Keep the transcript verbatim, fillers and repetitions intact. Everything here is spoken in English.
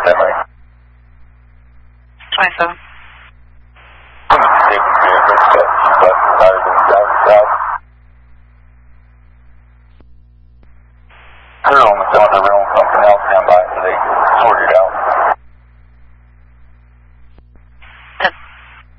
Henry. twenty-seven. Safety vehicle set two buses higher than south south. Zero on the cylinder, rental company, I'll stand by so they sort it out.